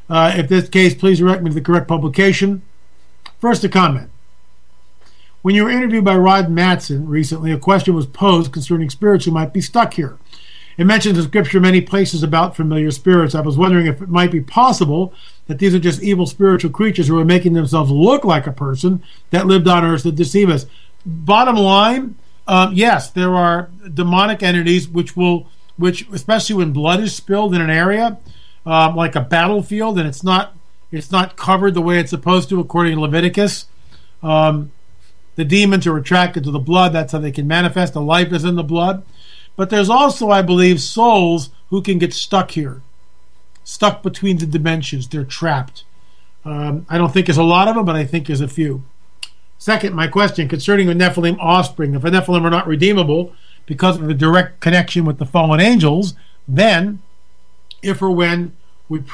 If this case, please direct me to the correct publication. First, a comment. When you were interviewed by Rod Matson recently, a question was posed concerning spirits who might be stuck here. It mentions in Scripture many places about familiar spirits. I was wondering if it might be possible that these are just evil spiritual creatures who are making themselves look like a person that lived on earth to deceive us. Bottom line, yes, there are demonic entities which especially when blood is spilled in an area, like a battlefield, and it's not covered the way it's supposed to according to Leviticus. The demons are attracted to the blood. That's how they can manifest. The life is in the blood. But there's also, I believe, souls who can get stuck here, stuck between the dimensions. They're trapped. I don't think there's a lot of them, but I think there's a few. Second, my question concerning the Nephilim offspring. If the Nephilim are not redeemable because of a direct connection with the fallen angels, then if or when would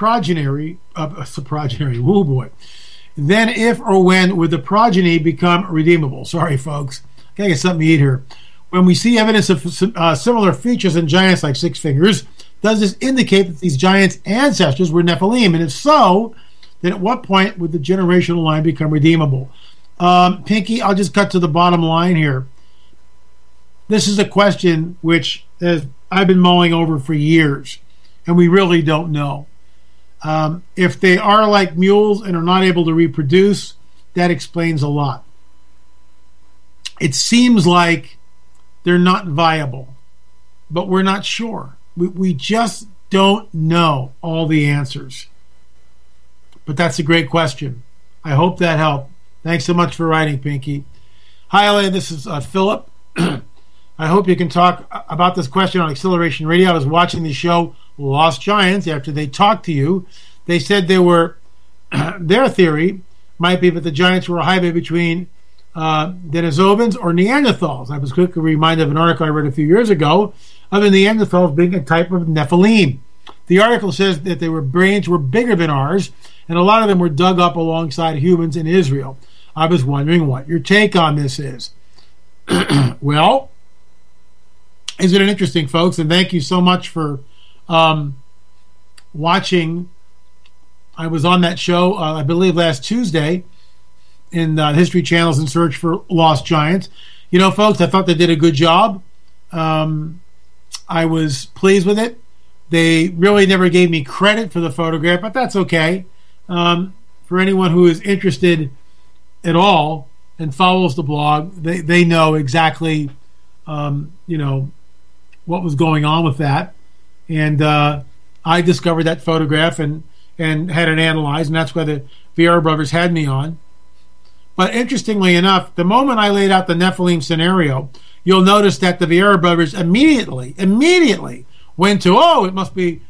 then if or when would the progeny become redeemable? Sorry, folks. Gotta get something to eat here. When we see evidence of similar features in giants like six fingers, does this indicate that these giants' ancestors were Nephilim? And if so, then at what point would the generational line become redeemable? Pinky, I'll just cut to the bottom line here. This is a question which I've been mulling over for years, and we really don't know. If they are like mules and are not able to reproduce, that explains a lot. It seems like they're not viable, but we're not sure. We just don't know all the answers. But that's a great question. I hope that helped. Thanks so much for writing, Pinky. Hi, LA. This is Philip. I hope you can talk about this question on Acceleration Radio. I was watching the show Lost Giants after they talked to you. They said their theory might be that the giants were a hybrid between Denisovans or Neanderthals. I was quickly reminded of an article I read a few years ago of the Neanderthals being a type of Nephilim. The article says that their brains were bigger than ours, and a lot of them were dug up alongside humans in Israel. I was wondering what your take on this is. Well, isn't it interesting, folks? And thank you so much for watching. I was on that show, I believe, last Tuesday in History Channel's In Search for Lost Giants. You know, folks, I thought they did a good job. I was pleased with it. They really never gave me credit for the photograph, but that's okay. For anyone who is interested at all and follows the blog, they know exactly, what was going on with that. And I discovered that photograph and had it analyzed, and that's why the Vieira brothers had me on. But interestingly enough, the moment I laid out the Nephilim scenario, you'll notice that the Vieira brothers immediately went to, it must be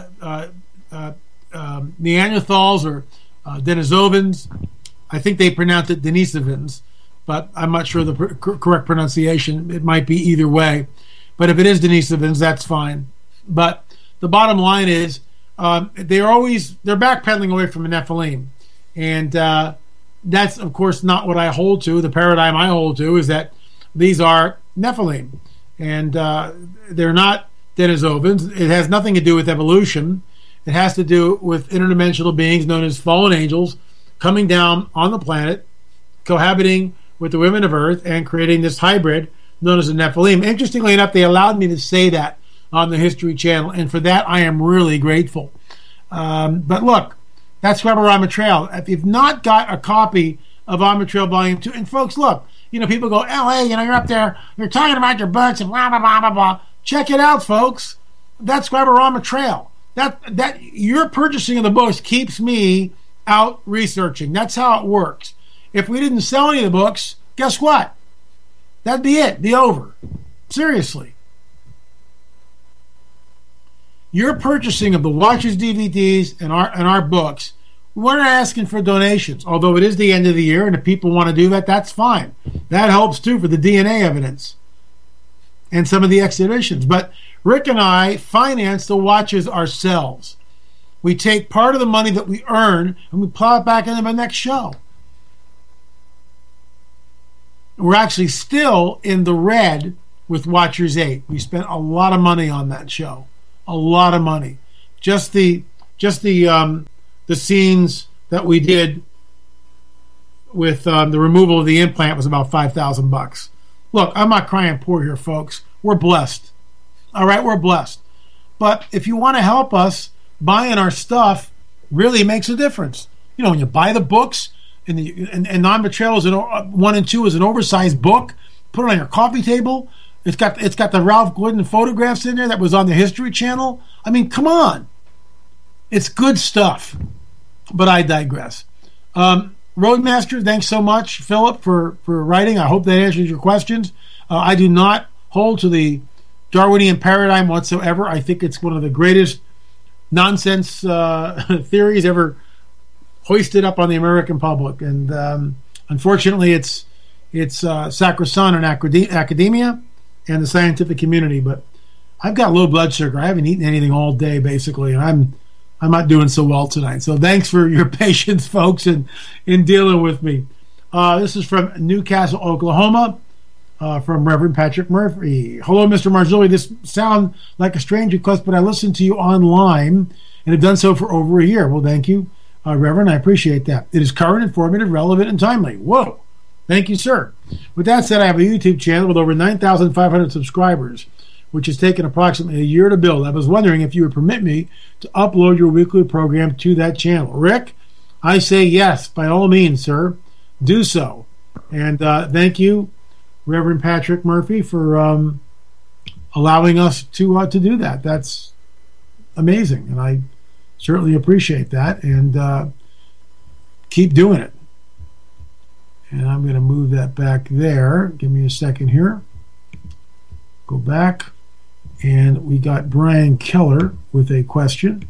Neanderthals or Denisovans. I think they pronounce it Denisovans, but I'm not sure the correct pronunciation. It might be either way. But if it is Denisovans, that's fine. But the bottom line is they're backpedaling away from a Nephilim. And that's, of course, not what I hold to. The paradigm I hold to is that these are Nephilim. And they're not Denisovans. It has nothing to do with evolution. It has to do with interdimensional beings known as fallen angels coming down on the planet, cohabiting with the women of Earth, and creating this hybrid known as the Nephilim. Interestingly enough, they allowed me to say that on the History Channel, and for that I am really grateful. But look, that's Weber Trail. If you've not got a copy of Trail Volume 2, and folks, look, people go, LA, you're up there, you're talking about your books and blah, blah, blah, blah, blah. Check it out, folks. That's Weber Trail. That your purchasing of the books keeps me out researching. That's how it works. If we didn't sell any of the books, guess what? That'd be it. Be over. Seriously. Your purchasing of the Watchers DVDs and our books, we're not asking for donations, although it is the end of the year, and if people want to do that, that's fine. That helps too for the DNA evidence and some of the exhibitions. But Rick and I finance the watches ourselves. We take part of the money that we earn and we plow it back into the next show. We're actually still in the red with Watchers 8. We spent a lot of money on that show. A lot of money. Just the the scenes that we did with the removal of the implant was about $5,000. Look, I'm not crying poor here, folks. We're blessed. All right, we're blessed. But if you want to help us, buying our stuff really makes a difference. You know, when you buy the books, and Non-Betrayal is 1 and 2 is an oversized book, put it on your coffee table. It's got the Ralph Gordon photographs in there that was on the History Channel. I mean, come on. It's good stuff. But I digress. Roadmaster, thanks so much, Philip, for writing. I hope that answers your questions. I do not hold to the Darwinian paradigm whatsoever. I think it's one of the greatest nonsense theories ever hoisted up on the American public. And unfortunately, it's sacrosanct in academia and the scientific community. But I've got low blood sugar. I haven't eaten anything all day, basically, and I'm not doing so well tonight. So thanks for your patience, folks, in dealing with me. This is from Newcastle, Oklahoma, from Reverend Patrick Murphy. Hello, Mr. Marzulli. This sounds like a strange request, but I listened to you online and have done so for over a year. Well, thank you, Reverend. I appreciate that. It is current, informative, relevant, and timely. Whoa. Thank you, sir. With that said, I have a YouTube channel with over 9,500 subscribers, which has taken approximately a year to build. I was wondering if you would permit me to upload your weekly program to that channel. Rick, I say yes, by all means, sir. Do so. And thank you, Reverend Patrick Murphy, for allowing us to do that. That's amazing, and I certainly appreciate that. And keep doing it. And I'm going to move that back there. Give me a second here. Go back. And we got Brian Keller with a question.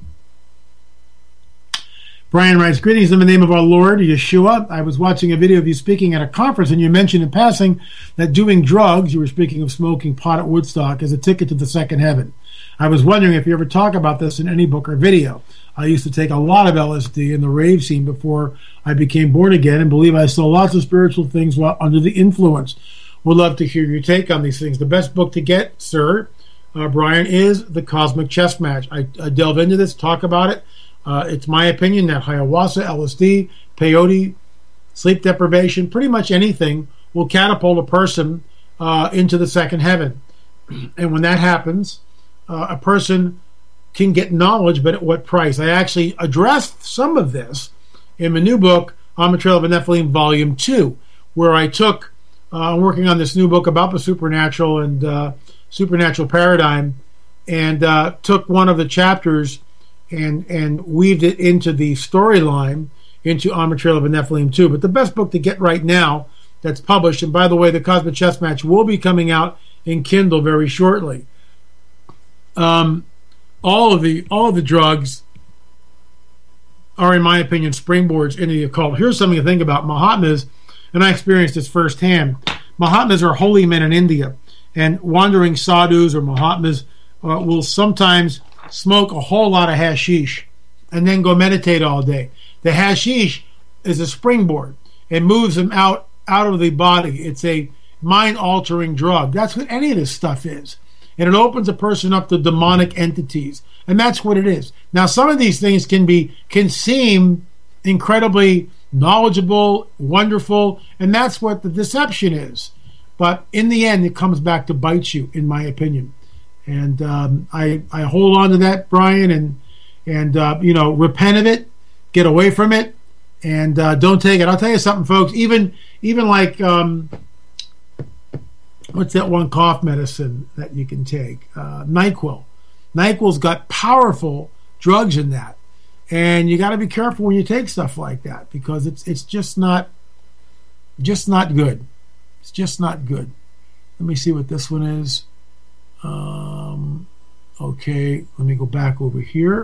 Brian writes, greetings in the name of our Lord, Yeshua. I was watching a video of you speaking at a conference, and you mentioned in passing that doing drugs, you were speaking of smoking pot at Woodstock, is a ticket to the second heaven. I was wondering if you ever talk about this in any book or video. I used to take a lot of LSD in the rave scene before I became born again and believe I saw lots of spiritual things while under the influence. Would love to hear your take on these things. The best book to get, sir, Brian, is The Cosmic Chess Match. I delve into this, talk about it. It's my opinion that ayahuasca, LSD, peyote, sleep deprivation, pretty much anything will catapult a person into the second heaven. And when that happens, a person can get knowledge, but at what price? I actually addressed some of this in my new book, On the Trail of Nephilim, Volume 2, where I took, I'm working on this new book about the supernatural and supernatural paradigm, and took one of the chapters and weaved it into the storyline into On the Trail of Nephilim 2. But the best book to get right now that's published, and by the way, The Cosmic Chess Match will be coming out in Kindle very shortly. All of the drugs are, in my opinion, springboards into the occult. Here's something to think about. Mahatmas, and I experienced this firsthand, Mahatmas are holy men in India, and wandering sadhus or Mahatmas will sometimes smoke a whole lot of hashish and then go meditate all day. The hashish is a springboard. It moves them out of the body. It's a mind-altering drug. That's what any of this stuff is. And it opens a person up to demonic entities. And that's what it is. Now, some of these things can seem incredibly knowledgeable, wonderful, and that's what the deception is. But in the end, it comes back to bite you, in my opinion. And I hold on to that, Brian, and repent of it, get away from it, and don't take it. I'll tell you something, folks. Even like what's that one cough medicine that you can take? NyQuil. NyQuil's got powerful drugs in that, and you got to be careful when you take stuff like that because it's just not good. It's just not good. Let me see what this one is. Okay, let me go back over here.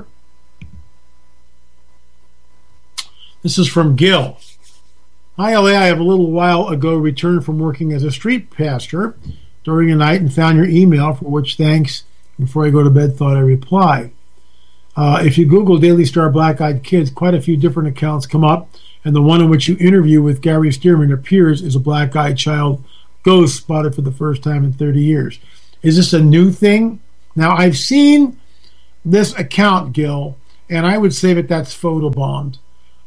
This is from Gil. Hi, LA. I have a little while ago returned from working as a street pastor during a night and found your email, for which thanks. Before I go to bed, thought I reply. If you Google Daily Star Black Eyed Kids, quite a few different accounts come up, and the one in which you interview with Gary Stearman appears as a black-eyed child ghost spotted for the first time in 30 years. Is this a new thing? Now, I've seen this account, Gil, and I would say that that's photobombed.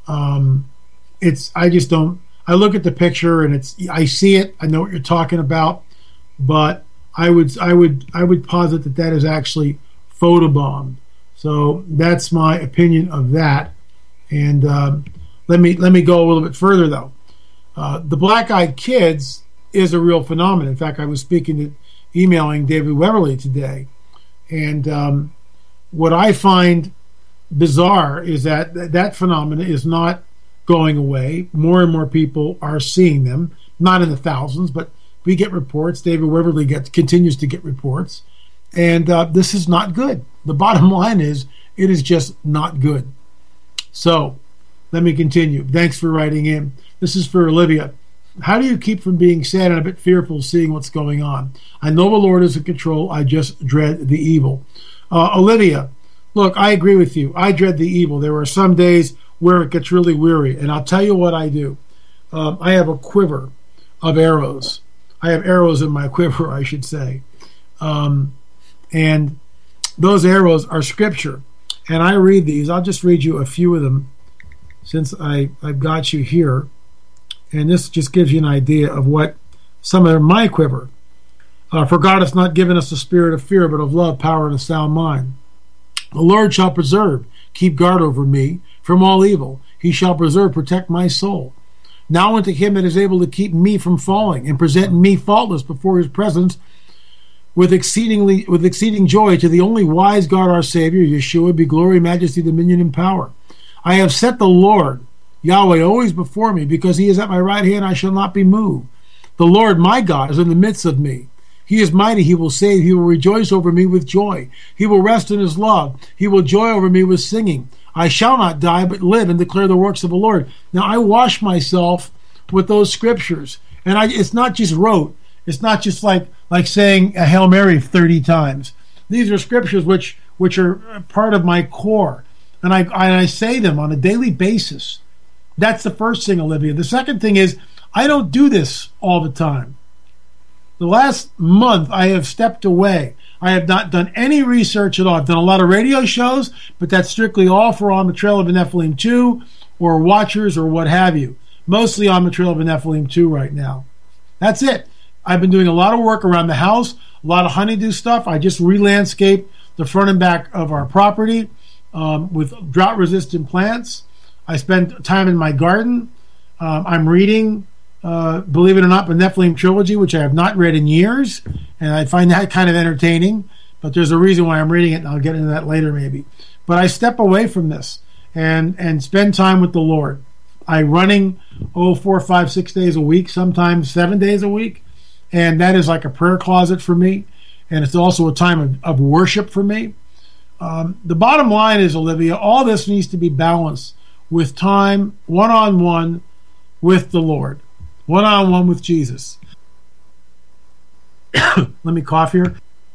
I just don't. I look at the picture and I see it. I know what you're talking about, but I would posit that is actually photobombed. So that's my opinion of that. And let me go a little bit further though. The black-eyed kids is a real phenomenon. In fact, I was emailing David Weberly today, and what I find bizarre is that phenomenon is not going away. More and more people are seeing them, not in the thousands, but we get reports. David Weberly continues to get reports, and this is not good. The bottom line is it is just not good. So let me continue. Thanks for writing in. This is for Olivia. How do you keep from being sad and a bit fearful seeing what's going on? I know the Lord is in control. I just dread the evil. Olivia, look, I agree with you. I dread the evil. There are some days where it gets really weary, and I'll tell you what I do. I have a quiver of arrows. I have arrows in my quiver, I should say. And those arrows are scripture. And I read these. I'll just read you a few of them since I've got you here. And this just gives you an idea of what some of my quiver. For God has not given us a spirit of fear, but of love, power, and a sound mind. The Lord shall preserve, keep guard over me from all evil. He shall preserve, protect my soul. Now unto him that is able to keep me from falling and present me faultless before his presence with exceeding joy, to the only wise God our Savior, Yeshua, be glory, majesty, dominion, and power. I have set the Lord, Yahweh, always before me, because he is at my right hand, I shall not be moved. The Lord my God is in the midst of me. He is mighty, he will save, he will rejoice over me with joy. He will rest in his love, he will joy over me with singing. I shall not die, but live and declare the works of the Lord. Now I wash myself with those scriptures, and it's not just rote. It's not just like saying a Hail Mary 30 times. These are scriptures which are part of my core, and I say them on a daily basis. That's the first thing, Olivia. The second thing is I don't do this all the time. The last month I have stepped away. I have not done any research at all. I've done a lot of radio shows, but that's strictly all for On the Trail of the Nephilim 2 or Watchers or what have you. Mostly On the Trail of the Nephilim 2 right now. That's it. I've been doing a lot of work around the house, a lot of honeydew stuff. I just re-landscaped the front and back of our property with drought-resistant plants. I spend time in my garden. I'm reading, believe it or not, the Nephilim trilogy, which I have not read in years, and I find that kind of entertaining. But there's a reason why I'm reading it, and I'll get into that later maybe. But I step away from this and spend time with the Lord. I'm running 4, 5, 6 days a week, sometimes 7 days a week, and that is like a prayer closet for me, and it's also a time of worship for me. The bottom line is, Olivia, all this needs to be balanced with time one-on-one with the Lord, one-on-one with Jesus. Let me cough here.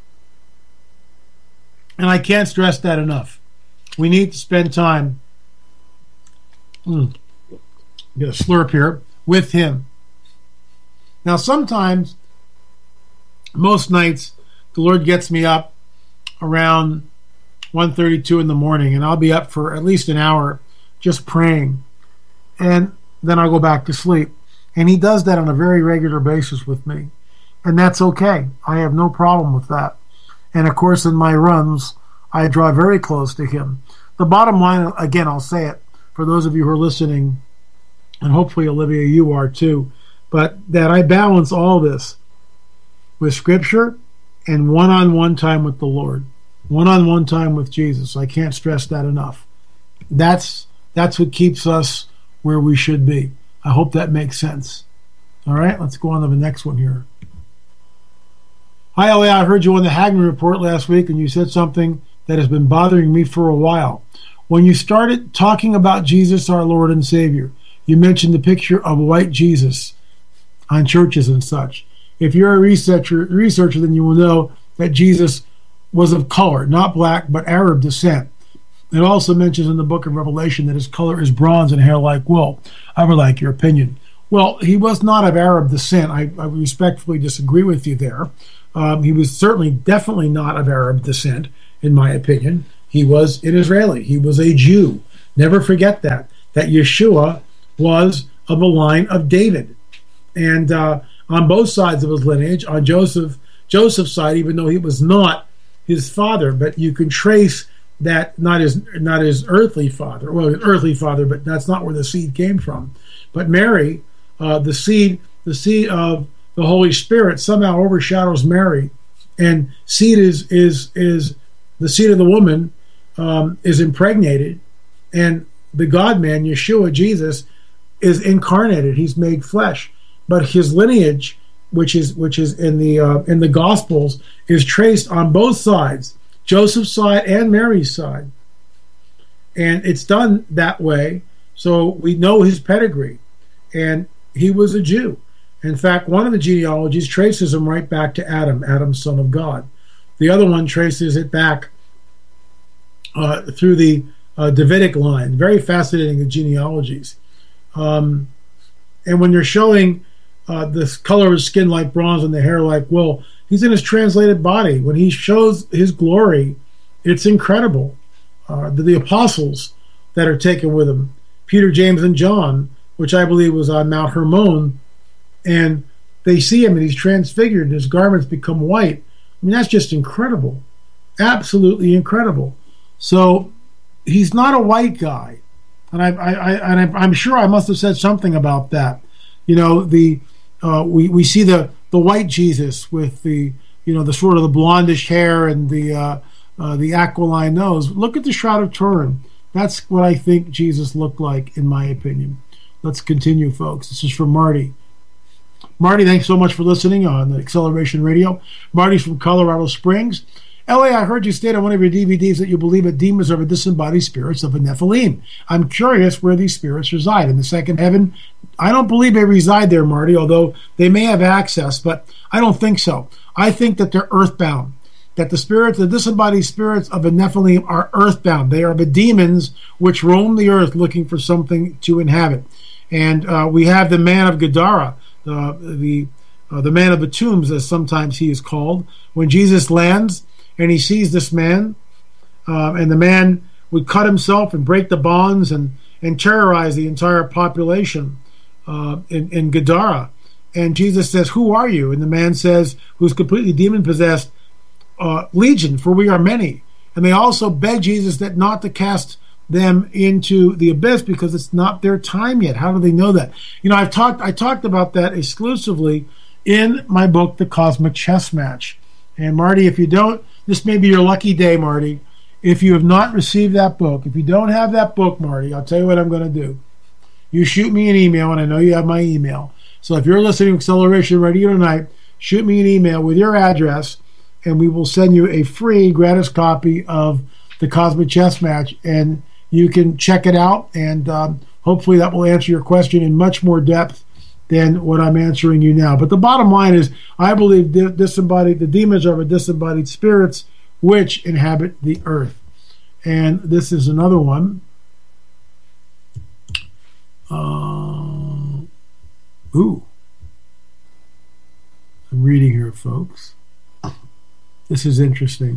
And I can't stress that enough. We need to spend time, get a slurp here, with him. Now sometimes, most nights, the Lord gets me up around 1:32 in the morning, and I'll be up for at least an hour just praying, and then I'll go back to sleep. And he does that on a very regular basis with me, and that's okay. I have no problem with that. And of course, in my runs, I draw very close to him. The bottom line, again, I'll say it for those of you who are listening, and hopefully, Olivia, you are too, but that I balance all this with Scripture and one-on-one time with the Lord, one-on-one time with Jesus. I can't stress that enough. That's what keeps us where we should be. I hope that makes sense. All right, let's go on to the next one here. Hi, Elia. I heard you on the Hagman Report last week, and you said something that has been bothering me for a while. When you started talking about Jesus, our Lord and Savior, you mentioned the picture of white Jesus on churches and such. If you're a researcher, then you will know that Jesus was of color, not black, but Arab descent. It also mentions in the book of Revelation that his color is bronze and hair like wool. I would like your opinion. Well, he was not of Arab descent. I respectfully disagree with you there. He was definitely not of Arab descent, in my opinion. He was an Israeli. He was a Jew. Never forget that Yeshua was of the line of David. And on both sides of his lineage, on Joseph's side, even though he was not his father, but you can trace that not his earthly father, well, his earthly father, but that's not where the seed came from. But Mary, the seed of the Holy Spirit somehow overshadows Mary, and seed is the seed of the woman is impregnated, and the God-man, Yeshua, Jesus, is incarnated. He's made flesh, but his lineage, which is in the Gospels, is traced on both sides, Joseph's side and Mary's side, and it's done that way. So we know his pedigree, and he was a Jew. In fact, one of the genealogies traces him right back to Adam, son of God. The other one traces it back through the Davidic line. Very fascinating, the genealogies. And when you're showing the color of his skin like bronze and the hair like wool, he's in his translated body. When he shows his glory, it's incredible. The apostles that are taken with him, Peter, James, and John, which I believe was on Mount Hermon, and they see him and he's transfigured and his garments become white. I mean, that's just incredible. Absolutely incredible. So he's not a white guy. And I'm sure I must have said something about that. You know, we see the white Jesus with the sort of the blondish hair and the aquiline nose. Look at the Shroud of Turin. That's what I think Jesus looked like, in my opinion. Let's continue, folks. This is from Marty. Marty, thanks so much for listening on the Acceleration Radio. Marty's from Colorado Springs. LA, I heard you state on one of your DVDs that you believe that demons are the disembodied spirits of the Nephilim. I'm curious where these spirits reside. In the second heaven? I don't believe they reside there, Marty, although they may have access, but I don't think so. I think that they're earthbound, that the disembodied spirits of the Nephilim are earthbound. They are the demons which roam the earth looking for something to inhabit. And we have the man of Gadara, the man of the tombs, as sometimes he is called. When Jesus lands and he sees this man, and the man would cut himself and break the bonds and terrorize the entire population in Gadara. And Jesus says, "Who are you?" And the man says, who's completely demon-possessed, "Legion, for we are many." And they also beg Jesus that not to cast them into the abyss because it's not their time yet. How do they know that? You know, I talked about that exclusively in my book, The Cosmic Chess Match. And Marty, if you don't, this may be your lucky day, Marty. If you have not received that book, if you don't have that book, Marty, I'll tell you what I'm going to do. You shoot me an email, and I know you have my email. So if you're listening to Acceleration Radio tonight, shoot me an email with your address, and we will send you a free gratis copy of The Cosmic Chess Match, and you can check it out, and hopefully that will answer your question in much more depth than what I'm answering you now. But the bottom line is, I believe the demons are the disembodied spirits which inhabit the earth. And this is another one. I'm reading here, folks. This is interesting.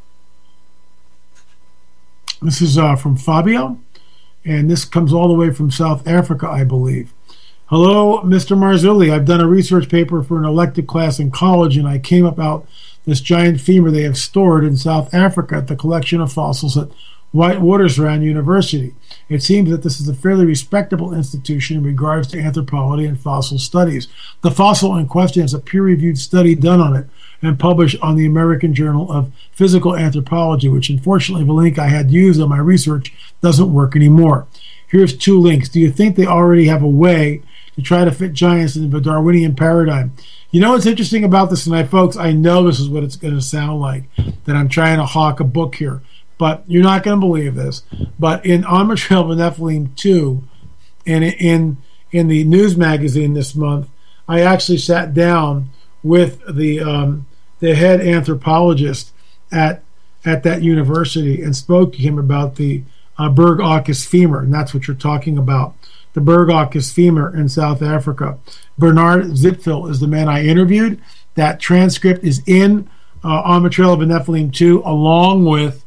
This is from Fabio, and this comes all the way from South Africa, I believe. Hello, Mr. Marzulli. I've done a research paper for an elective class in college, and I came about this giant femur they have stored in South Africa at the collection of fossils at Witwatersrand University. It seems that this is a fairly respectable institution in regards to anthropology and fossil studies. The fossil in question has a peer-reviewed study done on it and published on the American Journal of Physical Anthropology, which unfortunately the link I had used on my research doesn't work anymore. Here's 2 links. Do you think they already have a way to try to fit giants into the Darwinian paradigm? You know what's interesting about this tonight, folks? I know this is what it's going to sound like, that I'm trying to hawk a book here, but you're not going to believe this. But in On the Trail of the Nephilim 2, and in the news magazine this month, I actually sat down with the head anthropologist at that university and spoke to him about the Berg-Aukus femur, and that's what you're talking about. The Berg-Aukus femur in South Africa. Bernard Zitfil is the man I interviewed. That transcript is in On the Trail of the Nephilim 2, along with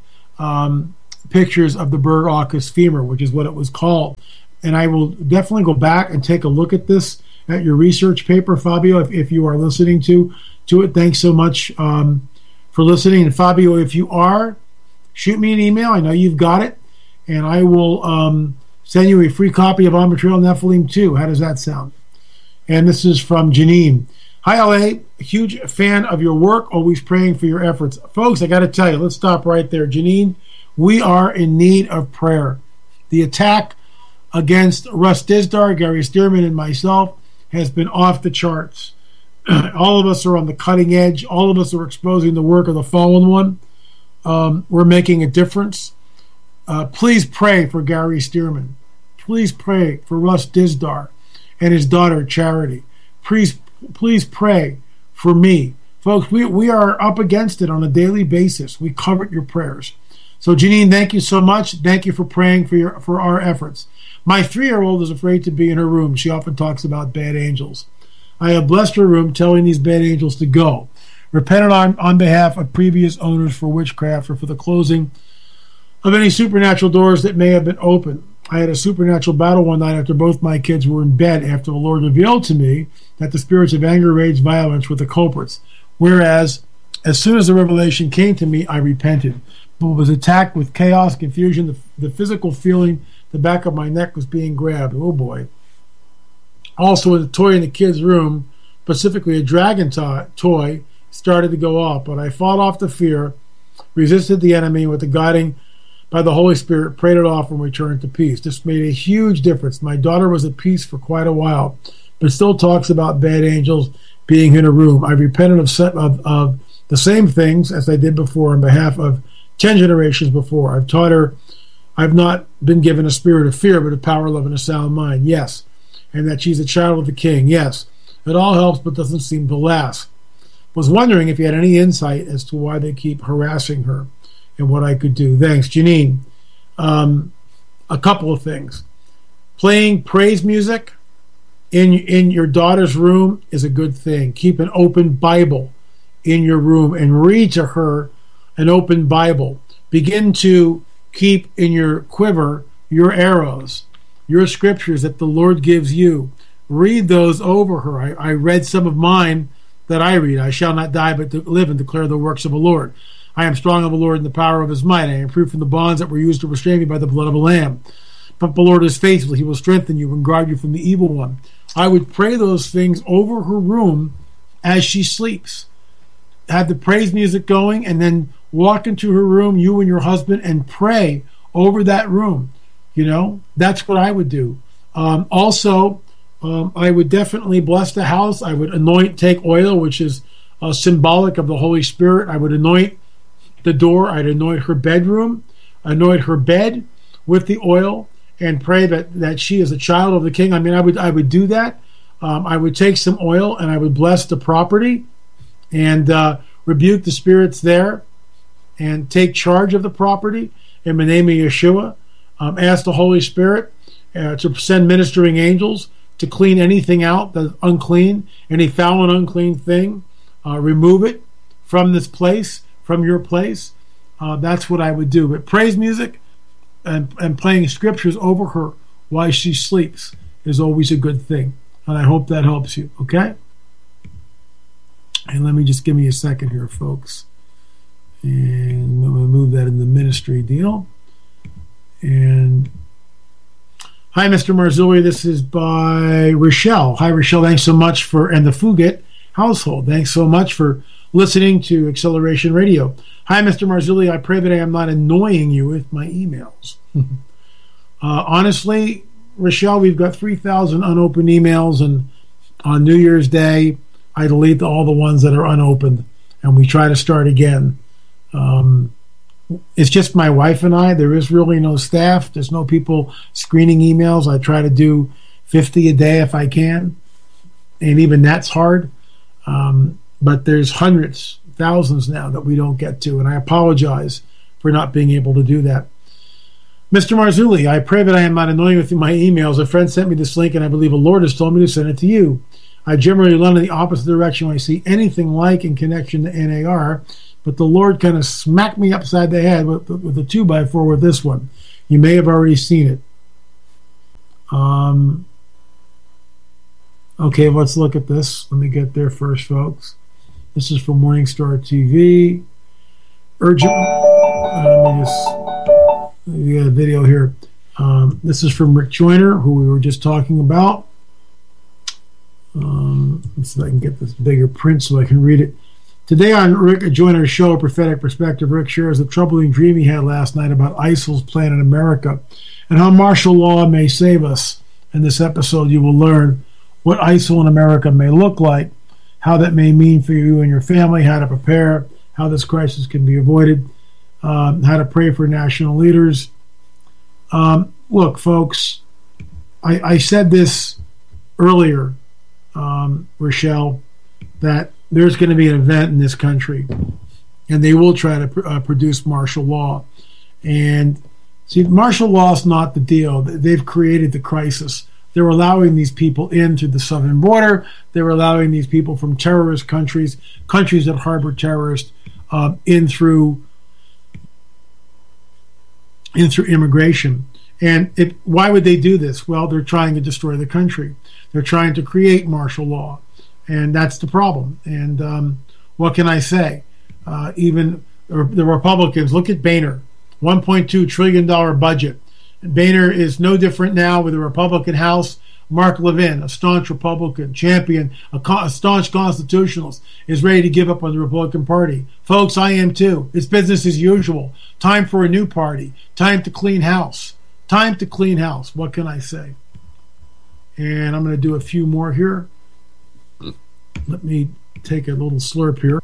pictures of the Berg-Aukus femur, which is what it was called. And I will definitely go back and take a look at this, at your research paper, Fabio, if you are listening to it. Thanks so much for listening. And Fabio, if you are, shoot me an email. I know you've got it. And I will send you a free copy of On Betrayal Nephilim 2. How does that sound? And this is from Janine. Hi, LA. A huge fan of your work. Always praying for your efforts. Folks, I got to tell you, let's stop right there. Janine, we are in need of prayer. The attack against Russ Dizdar, Gary Stearman, and myself has been off the charts. All of us are on the cutting edge. All of us are exposing the work of the fallen one. We're making a difference. Please pray for Gary Stearman. Please pray for Russ Dizdar and his daughter Charity. Please pray for me. Folks, we are up against it on a daily basis. We covet your prayers. So Janine, thank you so much. Thank you for praying for our efforts. My 3-year-old is afraid to be in her room. She often talks about bad angels. I have blessed her room, telling these bad angels to go. Repented on behalf of previous owners for witchcraft or for the closing of any supernatural doors that may have been open. I had a supernatural battle one night after both my kids were in bed, after the Lord revealed to me that the spirits of anger, rage, violence were the culprits. Whereas, as soon as the revelation came to me, I repented, but was attacked with chaos, confusion, the physical feeling the back of my neck was being grabbed. Oh boy. Also, a toy in the kids' room, specifically a dragon toy, started to go off, but I fought off the fear, resisted the enemy with the guiding by the Holy Spirit, prayed it off, and returned to peace. This made a huge difference. My daughter was at peace for quite a while, but still talks about bad angels being in a room. I repented of the same things as I did before on behalf of 10 generations before. I've taught her I've not been given a spirit of fear, but a power, love, and a sound mind. Yes. And that she's a child of the King. Yes. It all helps, but doesn't seem to last. Was wondering if you had any insight as to why they keep harassing her and what I could do. Thanks, Janine. A couple of things. Playing praise music in your daughter's room is a good thing. Keep an open Bible in your room and read to her an open Bible. Begin to keep in your quiver your arrows, your scriptures that the Lord gives you. Read those over her. I read some of mine that I read. I shall not die, but to live and declare the works of the Lord. I am strong of the Lord in the power of his might. I am free from the bonds that were used to restrain me by the blood of a lamb. But the Lord is faithful. He will strengthen you and guard you from the evil one. I would pray those things over her room as she sleeps. Have the praise music going, and then walk into her room, you and your husband, and pray over that room. You know, that's what I would do. Also, I would definitely bless the house. I would take oil, which is symbolic of the Holy Spirit. I would anoint the door. I'd anoint her bedroom, anoint her bed with the oil, and pray that she is a child of the King. I mean, I would do that. I would take some oil and I would bless the property and rebuke the spirits there and take charge of the property in the name of Yeshua. Ask the Holy Spirit to send ministering angels to clean anything out that's unclean, any foul and unclean thing. Remove it from this place, from your place. That's what I would do. But praise music and playing scriptures over her while she sleeps is always a good thing. And I hope that helps you, okay? And let me just give me a second here, folks. And I'm going to move that in the ministry deal. And hi, Mr. Marzulli. This is by Rochelle. Hi, Rochelle. Thanks so much and the Fugit household. Thanks so much for listening to Acceleration Radio. Hi, Mr. Marzulli. I pray that I am not annoying you with my emails. Honestly, Rochelle, we've got 3,000 unopened emails, and on New Year's Day, I delete all the ones that are unopened, and we try to start again. It's just my wife and I. There is really no staff. There's no people screening emails. I try to do 50 a day if I can, and even that's hard. But there's hundreds, thousands now that we don't get to, and I apologize for not being able to do that. Mr. Marzulli, I pray that I am not annoying with my emails. A friend sent me this link, and I believe the Lord has told me to send it to you. I generally run in the opposite direction when I see anything like in connection to NAR, but the Lord kind of smacked me upside the head with the 2x4 with this one. You may have already seen it. Okay, let's look at this. Let me get there first, folks. This is from Morningstar TV. Urgent. Let me just get a video here. This is from Rick Joyner, who we were just talking about. Let's see if I can get this bigger print so I can read it. Today on Rick Joyner's show, Prophetic Perspective, Rick shares the troubling dream he had last night about ISIL's plan in America and how martial law may save us. In this episode, you will learn what ISIL in America may look like, how that may mean for you and your family, how to prepare, how this crisis can be avoided, how to pray for national leaders. Look, folks, I said this earlier, Rochelle, that there's going to be an event in this country, and they will try to produce martial law. And see, martial law is not the deal. They've created the crisis. They're allowing these people in through the southern border. They're allowing these people from terrorist countries that harbor terrorists, in through immigration. And why would they do this? Well, they're trying to destroy the country. They're trying to create martial law, and that's the problem. And what can I say? Even the Republicans, look at Boehner, $1.2 trillion budget. Boehner is no different now with the Republican House. Mark Levin, a staunch Republican champion, a staunch constitutionalist, is ready to give up on the Republican Party. Folks, I am too. It's business as usual. Time for a new party. Time to clean house. Time to clean house. What can I say? And I'm going to do a few more here. Let me take a little slurp here.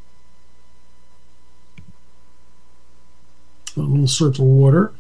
A little slurp of water.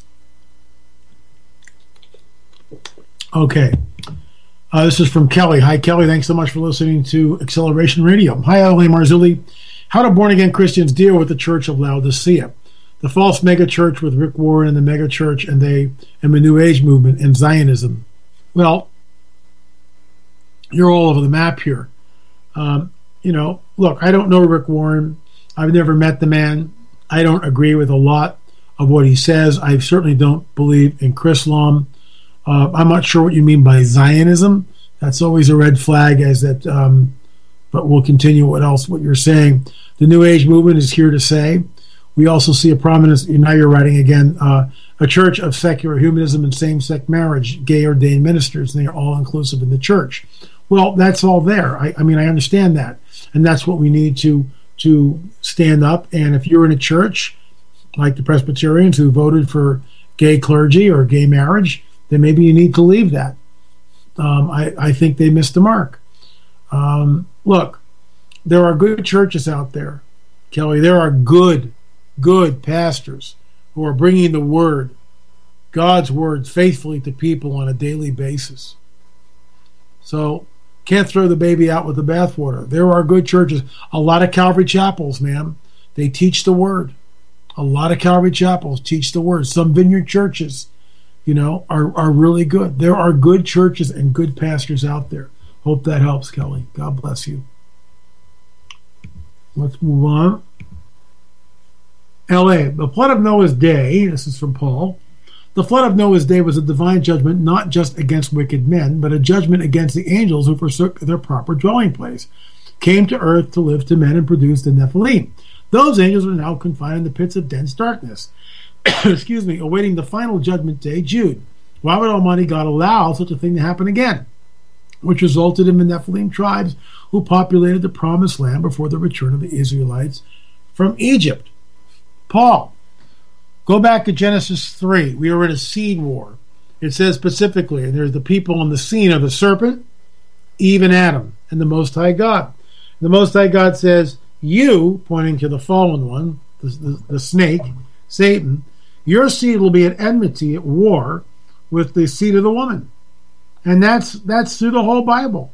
Okay. This is from Kelly. Hi, Kelly. Thanks so much for listening to Acceleration Radio. Hi, L.A. Marzulli. How do born-again Christians deal with the Church of Laodicea? The false megachurch with Rick Warren and the megachurch and the New Age movement and Zionism. Well, you're all over the map here. Look, I don't know Rick Warren. I've never met the man. I don't agree with a lot of what he says. I certainly don't believe in Chrislam. I'm not sure what you mean by Zionism. That's always a red flag, but we'll continue what you're saying. The New Age movement is here to say. We also see a prominence, now you're writing again, a church of secular humanism and same-sex marriage, gay ordained ministers, and they are all inclusive in the church. Well, that's all there. I understand that. And that's what we need to stand up. And if you're in a church, like the Presbyterians who voted for gay clergy or gay marriage, then maybe you need to leave that. I think they missed the mark. Look, there are good churches out there, Kelly. There are good pastors who are bringing the word, God's word, faithfully to people on a daily basis. So, can't throw the baby out with the bathwater. There are good churches. A lot of Calvary chapels, man, they teach the word. A lot of Calvary chapels teach the word. Some vineyard churches, are really good. There are good churches and good pastors out there. Hope that helps, Kelly. God bless you. Let's move on. L.A. The flood of Noah's day, this is from Paul. The flood of Noah's day was a divine judgment not just against wicked men, but a judgment against the angels who forsook their proper dwelling place, came to earth to live to men, and produced the Nephilim. Those angels are now confined in the pits of dense darkness. Awaiting the final judgment day, Jude. Why would Almighty God allow such a thing to happen again? Which resulted in the Nephilim tribes who populated the promised land before the return of the Israelites from Egypt. Paul, go back to Genesis 3. We are in a seed war. It says specifically, and there's the people on the scene of the serpent, Eve and Adam, and the Most High God. The Most High God says, you, pointing to the fallen one, the snake, Satan, your seed will be at enmity, at war with the seed of the woman. And that's through the whole Bible.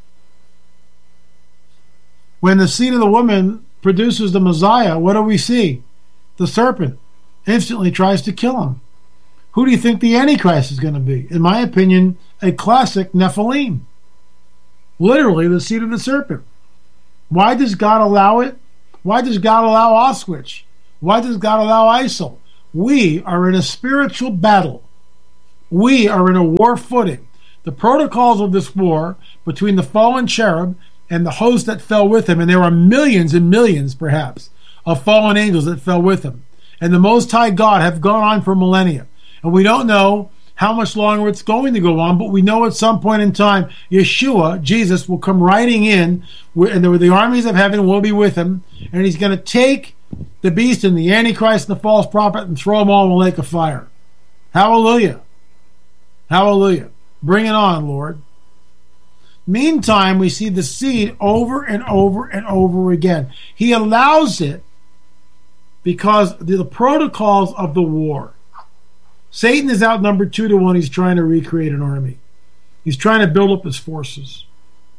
When the seed of the woman produces the Messiah, what do we see? The serpent instantly tries to kill him. Who do you think the Antichrist is going to be? In my opinion, a classic Nephilim. Literally the seed of the serpent. Why does God allow it? Why does God allow Auschwitz? Why does God allow ISIL? We are in a spiritual battle. We are in a war footing. The protocols of this war between the fallen cherub and the host that fell with him, and there are millions and millions, perhaps, of fallen angels that fell with him, and the Most High God have gone on for millennia. And we don't know how much longer it's going to go on, but we know at some point in time, Yeshua, Jesus, will come riding in, and the armies of heaven will be with him, and he's going to take the beast and the Antichrist and the false prophet and throw them all in the lake of fire. Hallelujah. Hallelujah. Bring it on, Lord. Meantime, we see the seed over and over and over again. He allows it because the protocols of the war. Satan is outnumbered 2-1. He's trying to recreate an army. He's trying to build up his forces.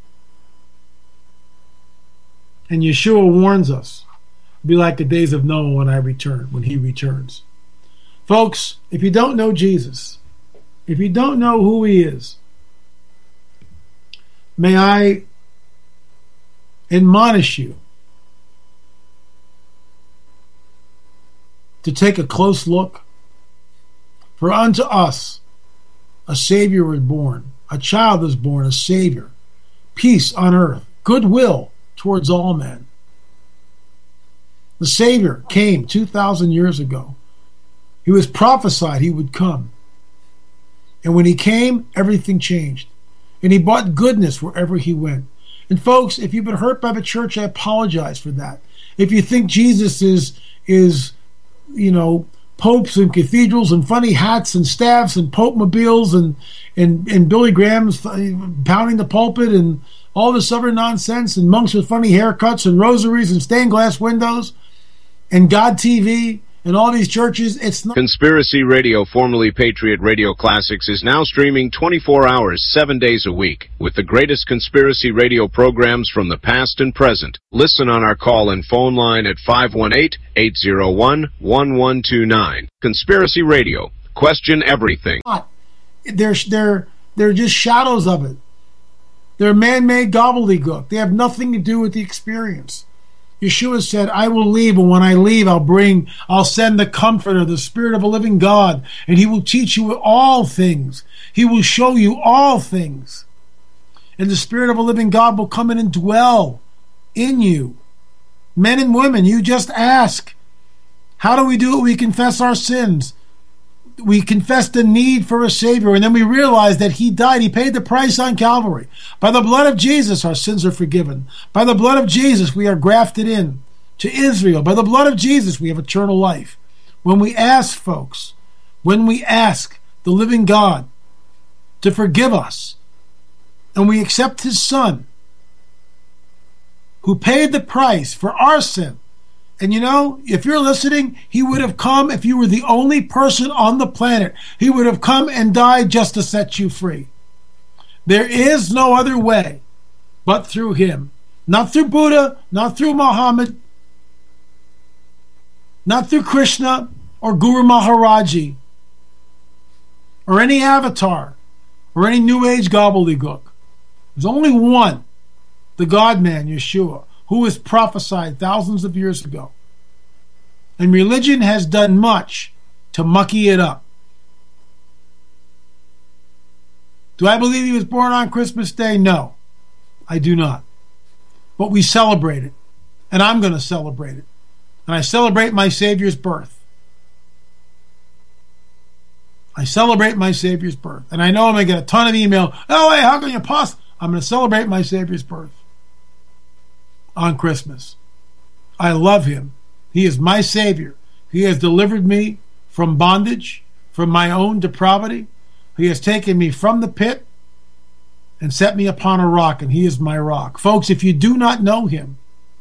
And Yeshua warns us, be like the days of Noah when he returns. Folks, if you don't know Jesus, if you don't know who he is, may I admonish you to take a close look. For unto us a Savior is born, a child is born, a Savior, peace on earth, goodwill towards all men. The Savior came 2,000 years ago. He was prophesied he would come. And when he came, everything changed. And he brought goodness wherever he went. And folks, if you've been hurt by the church, I apologize for that. If you think Jesus is popes and cathedrals and funny hats and staffs and pope-mobiles and Billy Graham's pounding the pulpit and all this other nonsense and monks with funny haircuts and rosaries and stained glass windows and God TV and all these churches, it's not. Conspiracy Radio, formerly Patriot Radio Classics, is now streaming 24 hours, 7 days a week, with the greatest conspiracy radio programs from the past and present. Listen on our call and phone line at 518-801-1129. Conspiracy Radio. Question everything. They're just shadows of it. They're man-made gobbledygook. They have nothing to do with the experience. Yeshua said, I will leave, and when I leave, I'll send the Comforter, the Spirit of a living God, and he will teach you all things. He will show you all things. And the Spirit of a living God will come in and dwell in you. Men and women, you just ask. How do we do it? We confess our sins. We confess the need for a Savior, and then we realize that he died. He paid the price on Calvary. By the blood of Jesus, our sins are forgiven. By the blood of Jesus, we are grafted in to Israel. By the blood of Jesus, we have eternal life. When we ask, folks, when we ask the living God to forgive us, and we accept his Son, who paid the price for our sin. And if you're listening, he would have come if you were the only person on the planet. He would have come and died just to set you free. There is no other way but through him. Not through Buddha, not through Muhammad, not through Krishna or Guru Maharaji or any avatar or any New Age gobbledygook. There's only one, the God-man, Yeshua, who was prophesied thousands of years ago. And religion has done much to mucky it up. Do I believe he was born on Christmas Day? No, I do not. But we celebrate it, and I'm going to celebrate it. And I celebrate my Savior's birth. I celebrate my Savior's birth. And I know I'm going to get a ton of email. Oh, hey, how can you possibly? I'm going to celebrate my Savior's birth on Christmas. I love him. He is my Savior. He has delivered me from bondage, from my own depravity. He has taken me from the pit and set me upon a rock, and he is my rock. Folks, if you do not know him,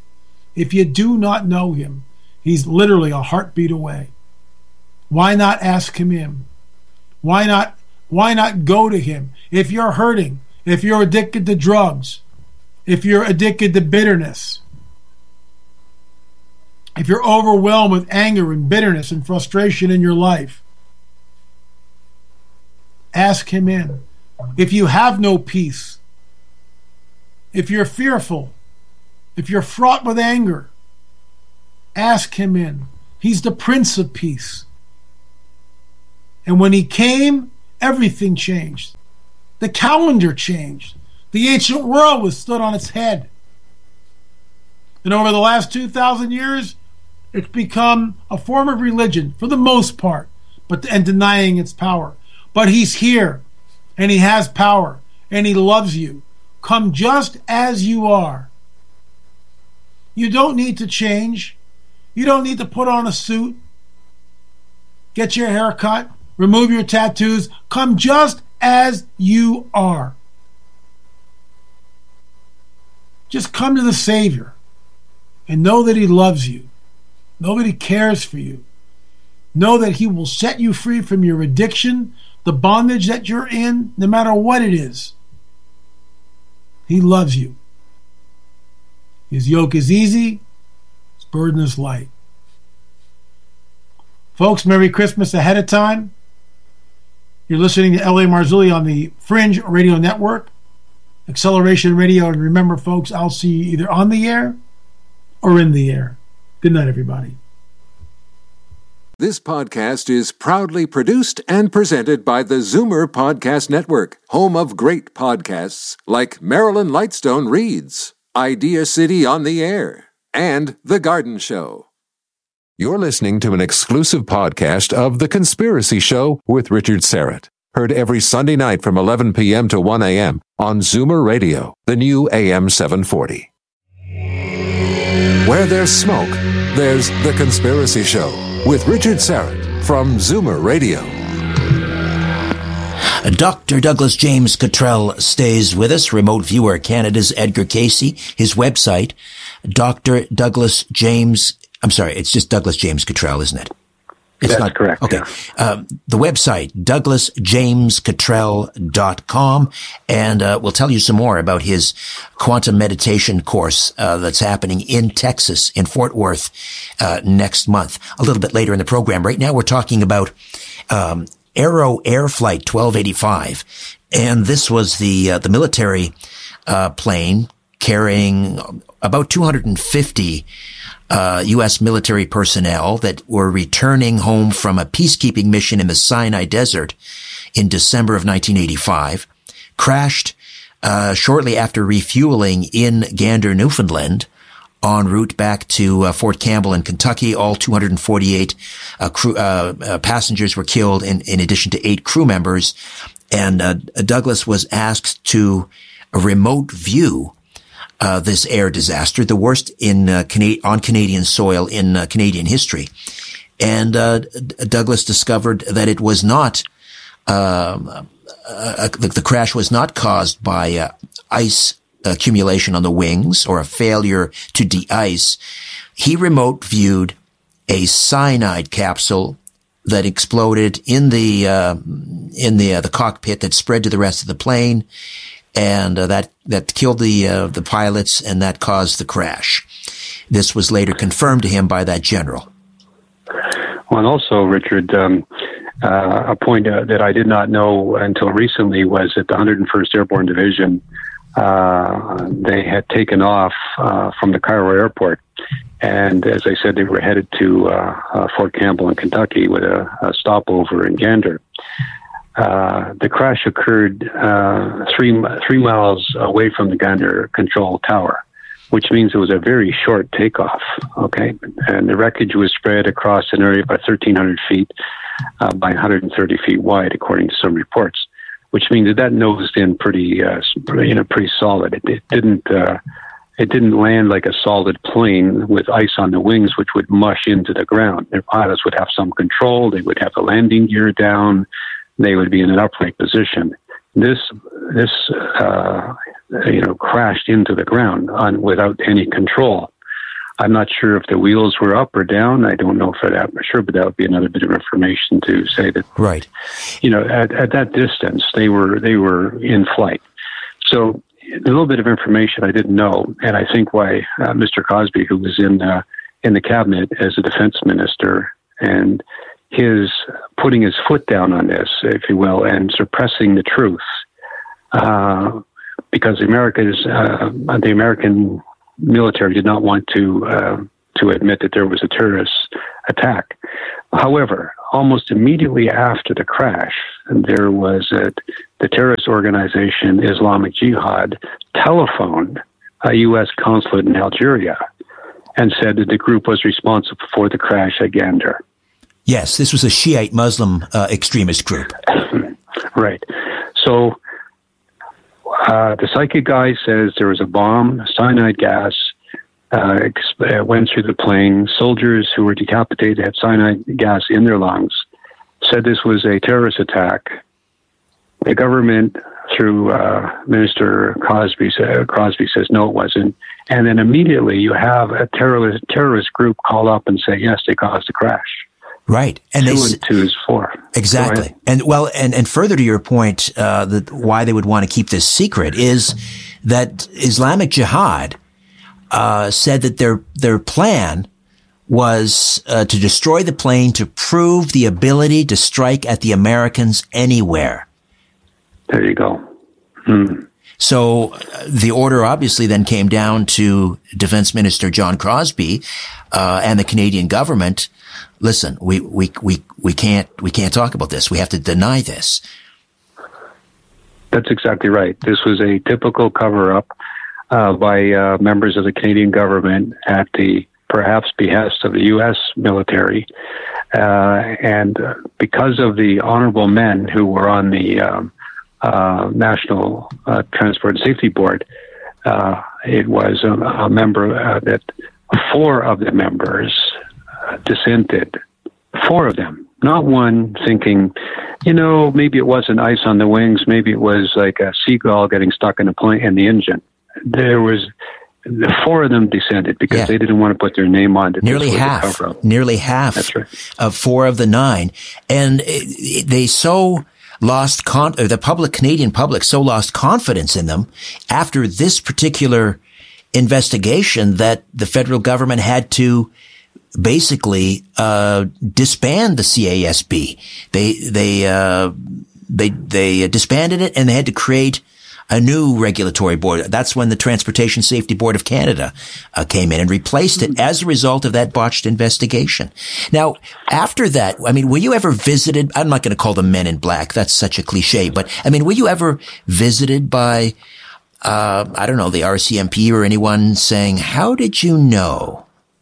he's literally a heartbeat away. Why not ask him in? Why not go to him? If you're hurting, if you're addicted to drugs, if you're addicted to bitterness, if you're overwhelmed with anger and bitterness and frustration in your life, ask him in. If you have no peace, if you're fearful, if you're fraught with anger, Ask him in. He's the Prince of Peace. And when he came, everything changed. The calendar changed. The ancient world was stood on its head. And over the last 2,000 years, it's become a form of religion for the most part, and denying its power. But he's here, and he has power, and he loves you. Come just as you are. You don't need to change. You don't need to put on a suit, get your hair cut, remove your tattoos. Come just as you are. Just come to the Savior and know that he loves you. Know that he cares for you. Know that he will set you free from your addiction, the bondage that you're in, no matter what it is. He loves you. His yoke is easy. His burden is light. Folks, Merry Christmas ahead of time. You're listening to L.A. Marzulli on the Fringe Radio Network, Acceleration Radio. And remember, folks, I'll see you either on the air or in the air. Good night, everybody. This podcast is proudly produced and presented by the Zoomer Podcast Network, home of great podcasts like Marilyn Lightstone Reads, Idea City on the Air, and The Garden Show. You're listening to an exclusive podcast of The Conspiracy Show with Richard Serrett. Heard every Sunday night from 11 p.m. to 1 a.m. on Zoomer Radio, the new AM 740. Where there's smoke, there's The Conspiracy Show with Richard Serrett from Zoomer Radio. Dr. Douglas James Cottrell stays with us, remote viewer, Canada's Edgar Casey. His website, Dr. Douglas James, I'm sorry, it's just Douglas James Cottrell, isn't it? It's That's not correct. Okay. Yeah. The website, douglasjamescottrell.com, and we'll tell you some more about his quantum meditation course that's happening in Texas, in Fort Worth, next month, a little bit later in the program. Right now we're talking about Aero Air Flight 1285, and this was the military plane carrying about 250 U.S. military personnel that were returning home from a peacekeeping mission in the Sinai Desert in December of 1985, crashed shortly after refueling in Gander, Newfoundland, en route back to Fort Campbell in Kentucky. All 248 passengers were killed, in addition to 8 crew members. And Douglas was asked to remote view this air disaster, the worst on Canadian soil in Canadian history. And Douglas discovered that it was not the crash was not caused by ice accumulation on the wings or a failure to de-ice. He remote viewed a cyanide capsule that exploded in the cockpit that spread to the rest of the plane. And that killed the pilots, and that caused the crash. This was later confirmed to him by that general. Well, and also, Richard, a point that I did not know until recently was that the 101st Airborne Division, they had taken off from the Cairo airport. And as I said, they were headed to Fort Campbell in Kentucky with a stopover in Gander. The crash occurred 3 miles away from the Gander control tower, which means it was a very short takeoff, okay? And the wreckage was spread across an area about 1,300 feet by 130 feet wide, according to some reports, which means that nosed in pretty solid. It didn't land like a solid plane with ice on the wings, which would mush into the ground. Their pilots would have some control. They would have the landing gear down. They would be in an upright position. This crashed into the ground without any control. I'm not sure if the wheels were up or down. I don't know for that for sure, but that would be another bit of information to say that. Right. At that distance, they were in flight. So a little bit of information I didn't know, and I think why Mr. Cosby, who was in the cabinet as a defense minister, and his putting his foot down on this, if you will, and suppressing the truth, because the American military did not want to to admit that there was a terrorist attack. However, almost immediately after the crash, there was the terrorist organization Islamic Jihad telephoned a U.S. consulate in Algeria and said that the group was responsible for the crash at Gander. Yes, this was a Shiite Muslim extremist group. Right. So the psychic guy says there was a bomb, cyanide gas, went through the plane. Soldiers who were decapitated had cyanide gas in their lungs, said this was a terrorist attack. The government, through Minister Crosby says, no, it wasn't. And then immediately you have a terrorist group call up and say, yes, they caused the crash. Right. And 2 and 2 is 4. Exactly. And well, and further to your point, that why they would want to keep this secret is that Islamic Jihad said that their plan was to destroy the plane to prove the ability to strike at the Americans anywhere. There you go. So the order obviously then came down to Defense Minister John Crosby and the Canadian government. Listen, we can't talk about this. We have to deny this. That's exactly right. This was a typical cover-up by members of the Canadian government at the perhaps behest of the U.S. military. And because of the honorable men who were on the National Transport and Safety Board, it was a member that 4 of the members dissented. 4 of them. Not one thinking, maybe it wasn't ice on the wings, maybe it was like a seagull getting stuck in the engine. There was the 4 of them dissented because they didn't want to put their name on it. Nearly half. That's right. Of 4 of the 9. And they so lost the Canadian public so lost confidence in them after this particular investigation that the federal government had to basically disband the CASB. They disbanded it, and they had to create a new regulatory board. That's when the Transportation Safety Board of Canada came in and replaced it as a result of that botched investigation. Now, after that, were you ever visited? I'm not going to call them Men in Black. That's such a cliche. But, were you ever visited by, the RCMP or anyone saying, how did you know?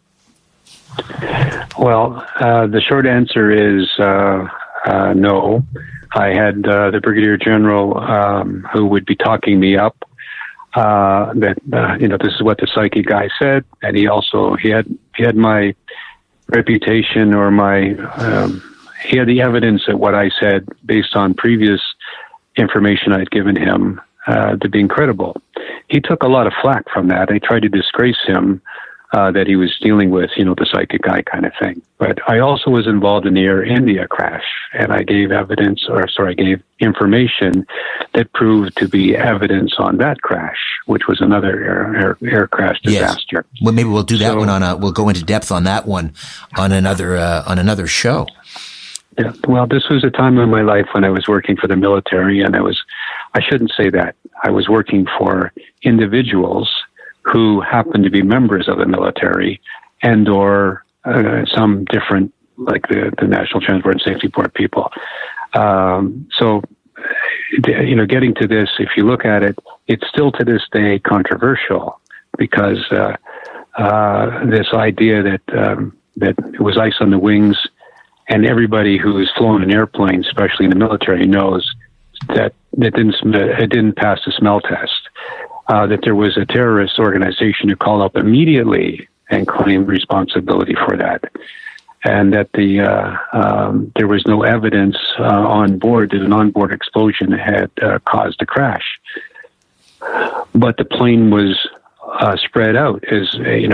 Well, the short answer is no. I had the Brigadier General who would be talking me up. That this is what the psychic guy said, and he had my reputation or he had the evidence that what I said based on previous information I'd given him to be incredible. He took a lot of flack from that. I tried to disgrace him. That he was dealing with, the psychic guy kind of thing. But I also was involved in the Air India crash, and I gave information that proved to be evidence on that crash, which was another air crash disaster. Yes. Well, maybe we'll do that one we'll go into depth on that one on another show. Yeah. Well, this was a time in my life when I was working for the military, and I shouldn't say that. I was working for individuals who happened to be members of the military and or some different, like the National Transport and Safety Board people. So, getting to this, if you look at it, it's still to this day controversial because this idea that it was ice on the wings, and everybody who's flown an airplane, especially in the military, knows that it didn't pass the smell test. That there was a terrorist organization who called up immediately and claimed responsibility for that, and that there was no evidence on board that an onboard explosion had caused the crash. But the plane was spread out, as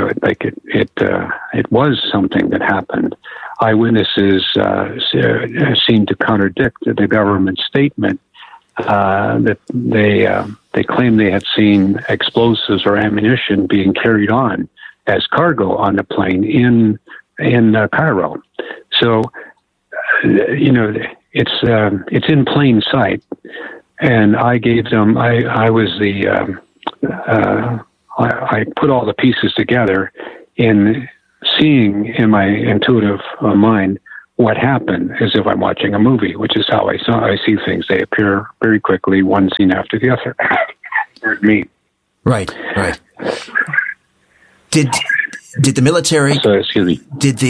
it was something that happened. Eyewitnesses seemed to contradict the government statement. That they claim they had seen explosives or ammunition being carried on as cargo on the plane in Cairo. So, it's in plain sight. And I gave them. I was the. I put all the pieces together in seeing in my intuitive mind what happened as if I'm watching a movie, which is how I see things. They appear very quickly, one scene after the other. Pardon me. Right. Did the military? Excuse me.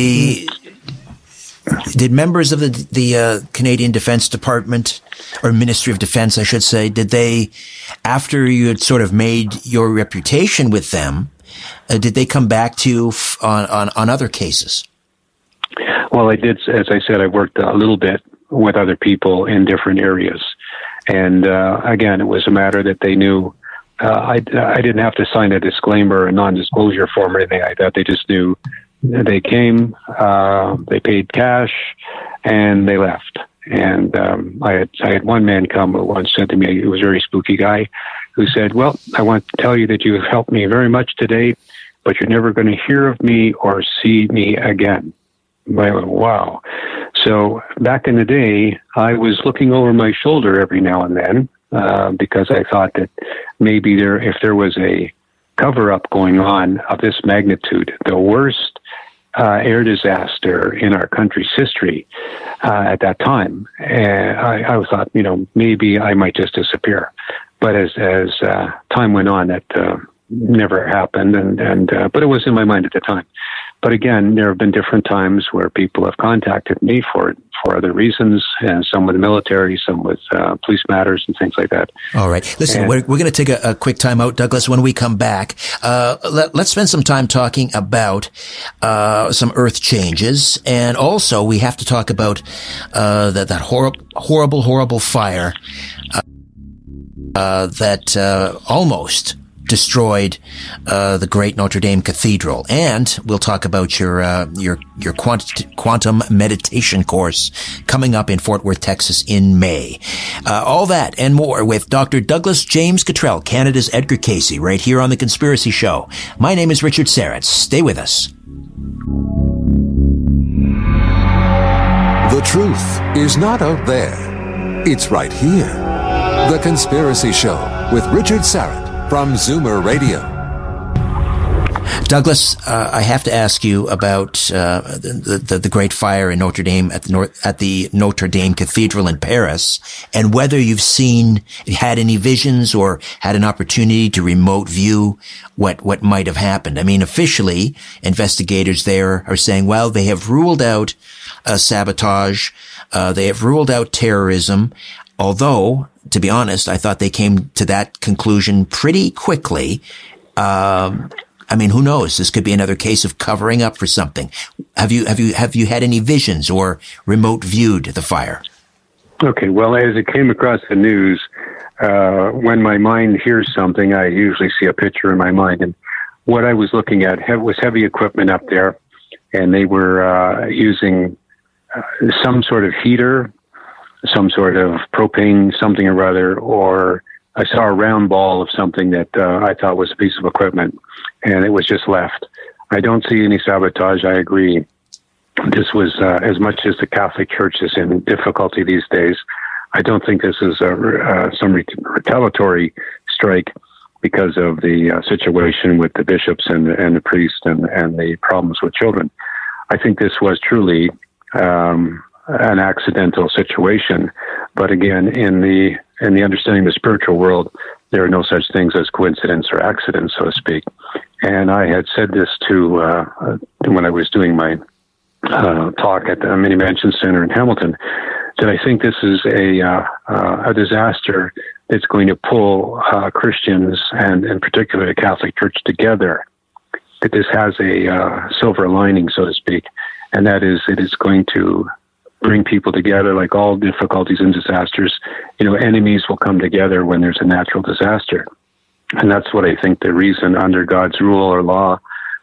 Did members of the Canadian Defense Department, or Ministry of Defense, I should say, did they, after you had sort of made your reputation with them, did they come back to you on other cases? Well, I did. As I said, I worked a little bit with other people in different areas. And again, it was a matter that they knew. I didn't have to sign a disclaimer, a non-disclosure form or anything like that. They just knew they came, they paid cash, and they left. And I had one man come who once said to me, he was a very spooky guy, who said, "Well, I want to tell you that you have helped me very much today, but you're never going to hear of me or see me again." I went, wow. So back in the day, I was looking over my shoulder every now and then because I thought that maybe if there was a cover-up going on of this magnitude, the worst air disaster in our country's history at that time, I thought, maybe I might just disappear. But as time went on, that never happened, but it was in my mind at the time. But again, there have been different times where people have contacted me for other reasons, and some with the military, some with police matters and things like that. All right. Listen, we're going to take a quick time out, Douglas. When we come back, let's spend some time talking about some earth changes. And also, we have to talk about that horrible fire that almost destroyed the great Notre Dame Cathedral, and we'll talk about your quantum meditation course coming up in Fort Worth, Texas, in May. All that and more with Dr. Douglas James Cottrell, Canada's Edgar Cayce, right here on The Conspiracy Show. My name is Richard Syrettz. Stay with us. The truth is not out there. It's right here. The Conspiracy Show with Richard Syrettz from Zoomer Radio. Douglas, I have to ask you about the great fire in Notre Dame at the Notre Dame Cathedral in Paris, and whether you've had any visions or had an opportunity to remote view what might have happened. I mean, officially, investigators there are saying, well, they have ruled out sabotage, they have ruled out terrorism. Although, to be honest, I thought they came to that conclusion pretty quickly. I mean, who knows? This could be another case of covering up for something. Have you had any visions or remote viewed the fire? Okay. Well, as it came across the news, when my mind hears something, I usually see a picture in my mind. And what I was looking at was heavy equipment up there, and they were using some sort of heater, some sort of propane, something or other, or I saw a round ball of something that I thought was a piece of equipment, and it was just left. I don't see any sabotage. I agree. This was, as much as the Catholic Church is in difficulty these days, I don't think this is some retaliatory strike because of the situation with the bishops and the priests and the problems with children. I think this was truly an accidental situation, but again, in the understanding of the spiritual world, there are no such things as coincidence or accidents, so to speak. And I had said this to when I was doing my talk at the Mini Mansion Center in Hamilton, that I think this is a disaster that's going to pull Christians and in particular the Catholic Church together. That this has a silver lining, so to speak, and that is it is going to bring people together. Like all difficulties and disasters, enemies will come together when there's a natural disaster. And that's what I think the reason under God's rule or law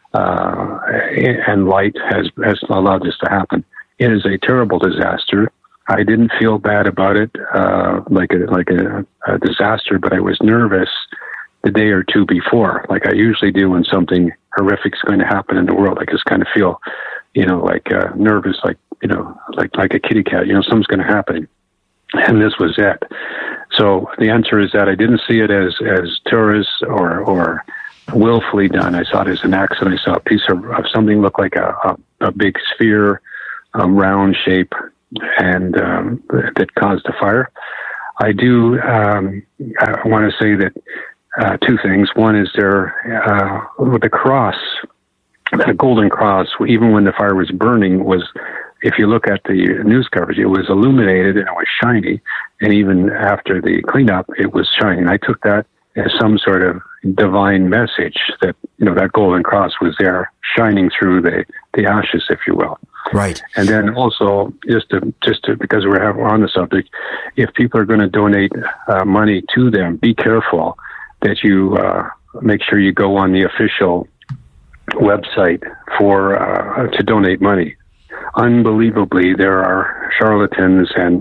and light has allowed this to happen. It is a terrible disaster. I didn't feel bad about it, like a disaster, but I was nervous the day or two before, like I usually do when something horrific is going to happen in the world. I just kind of feel, nervous, like a kitty cat, something's going to happen. And this was it. So the answer is that I didn't see it as terrorists or willfully done. I saw it as an accident. I saw a piece of something look like a big sphere, round shape, and that caused a fire. I do I want to say that two things. One is with the cross, the golden cross, even when the fire was burning, if you look at the news coverage, it was illuminated and it was shiny. And even after the cleanup, it was shining. I took that as some sort of divine message that, that golden cross was there shining through the ashes, if you will. Right. And then also, just to because we're on the subject, if people are going to donate money to them, be careful that you make sure you go on the official website to donate money. Unbelievably, there are charlatans and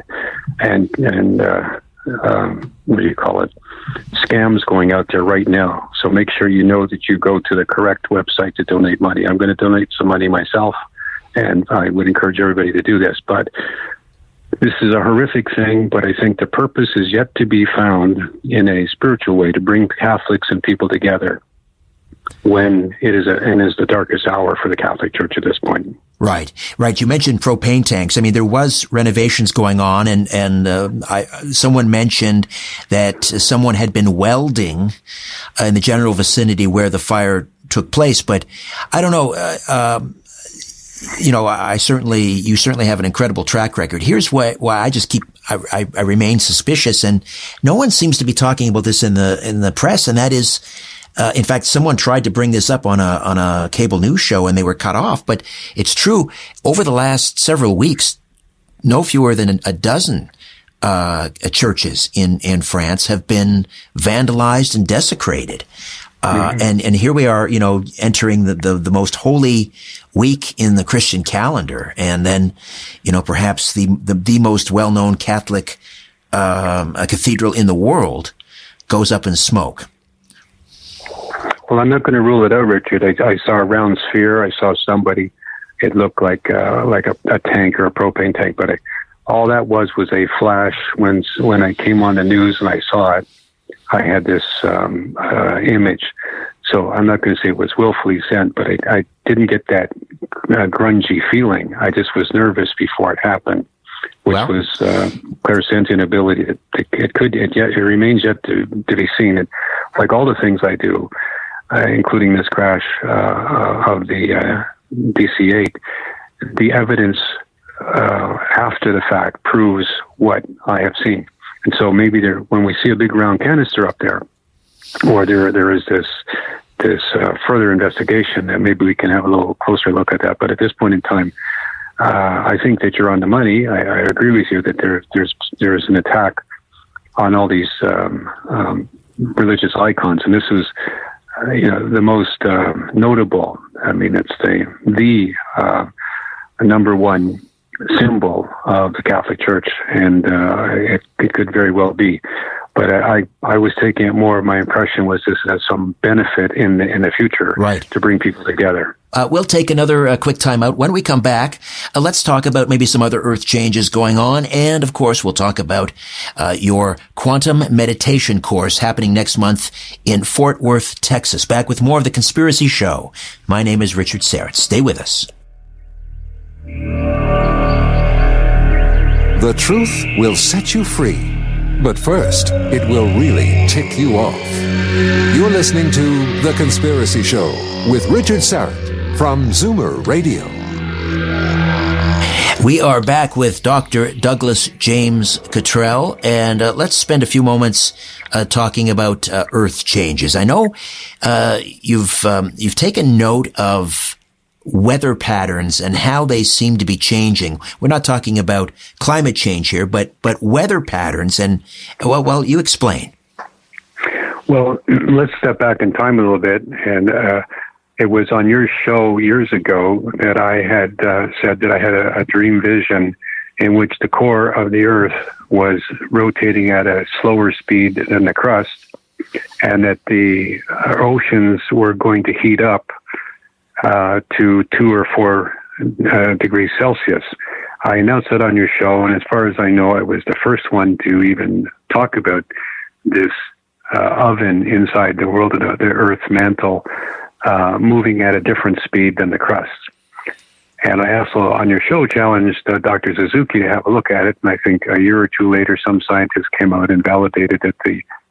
what do you call it? Scams going out there right now. So make sure you know that you go to the correct website to donate money. I'm going to donate some money myself, and I would encourage everybody to do this. But this is a horrific thing, but I think the purpose is yet to be found in a spiritual way to bring Catholics and people together when it is the darkest hour for the Catholic Church at this point. Right. You mentioned propane tanks. I mean, there was renovations going on, and someone mentioned that someone had been welding in the general vicinity where the fire took place. But I don't know. You certainly have an incredible track record. Here's why I just I remain suspicious, and no one seems to be talking about this in the press, and that is. In fact, someone tried to bring this up on a cable news show and they were cut off, but it's true. Over the last several weeks, no fewer than a dozen, churches in France have been vandalized and desecrated. And here we are, entering the most holy week in the Christian calendar. And then, perhaps the most well-known Catholic, cathedral in the world goes up in smoke. Well, I'm not going to rule it out, Richard. I saw a round sphere. I saw somebody. It looked like a tank or a propane tank, but all that was a flash. When I came on the news and I saw it, I had this image. So I'm not going to say it was willfully sent, but I didn't get that grungy feeling. I just was nervous before it happened, which was clairsentient ability. It remains yet to be seen. It, like all the things I do, including this crash of the DC-8, the evidence after the fact proves what I have seen. And so maybe when we see a big round canister up there, or there is this further investigation, that maybe we can have a little closer look at that. But at this point in time, I think that you're on the money. I agree with you that there's an attack on all these religious icons, and this is the most notable. I mean, it's the number one symbol of the Catholic Church, and it could very well be. But I was taking it more. My impression was this has some benefit in the future, right, to bring people together. We'll take another quick time out. When we come back, let's talk about maybe some other earth changes going on. And, of course, we'll talk about your quantum meditation course happening next month in Fort Worth, Texas. Back with more of The Conspiracy Show. My name is Richard Syrett. Stay with us. The truth will set you free. But first, it will really tick you off. You're listening to The Conspiracy Show with Richard Syrett from Zoomer Radio. We are back with Dr. Douglas James Cottrell, and let's spend a few moments talking about earth changes. I know you've taken note of weather patterns and how they seem to be changing. We're not talking about climate change here, but weather patterns. And well, you explain. Well, let's step back in time a little bit. And it was on your show years ago that I had said that I had a dream vision in which the core of the Earth was rotating at a slower speed than the crust, and that the oceans were going to heat up to 2 or 4 degrees Celsius. I announced that on your show, and as far as I know, I was the first one to even talk about this oven inside the world of the Earth's mantle, moving at a different speed than the crust. And I also, on your show, challenged Dr. Suzuki to have a look at it. And I think a year or two later, some scientists came out and validated that the